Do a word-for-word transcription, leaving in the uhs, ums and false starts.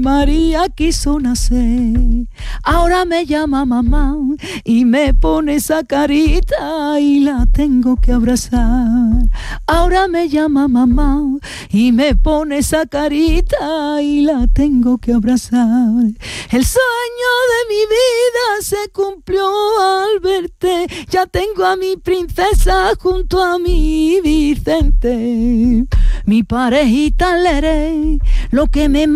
María quiso nacer. Ahora me llama mamá y me pone esa carita y la tengo que abrazar. Ahora me llama mamá y me pone esa carita y la tengo que abrazar. El sueño de mi vida se cumplió al verte. Ya tengo a mi princesa junto a mi Vicente. Mi parejita leré, lo que me